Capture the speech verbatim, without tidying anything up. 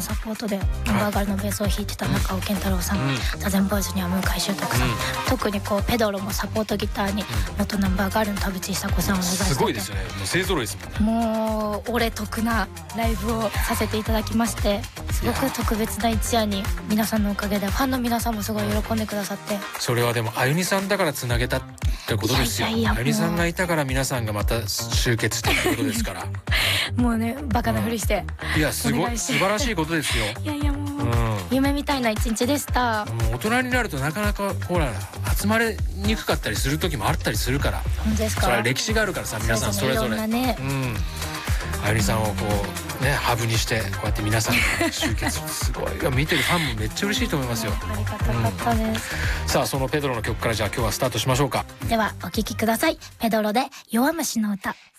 サポートでナンバーガールのベースを弾いてた中尾健太郎さん、うん、ザゼンボーイズには向井秀拓さん、うん、特にこうペドロもサポートギターに元ナンバーガールの田淵久子さんをお願いしてて、 すごいですよね。もう勢ぞろいですもんね。 もう俺得なライブをさせていただきまして、すごく特別な一夜に皆さんのおかげでファンの皆さんもすごい喜んでくださって、 それはでもあゆみさんだからつなげたってことですよ。あゆみさんがいたから皆さんがまた集結したってことですからもうねバカなふりして、 うん、いやすごい素晴らしいことですよいやいやもう、うん、夢みたいな一日でした。 もう大人になるとなかなかほら集まれにくかったりする時もあったりするから。 本当ですか。 それは歴史があるからさ、皆さんそれぞれ、 ね、 うん、あゆみさんをこうねハブにしてこうやって皆さんが集結すごい。いや見てるファンもめっちゃ嬉しいと思いますよ。 ありがたかったです、 うん、さあそのペドロの曲からじゃあ今日はスタートしましょうか。 ではお聴きください。ペドロで弱虫の歌。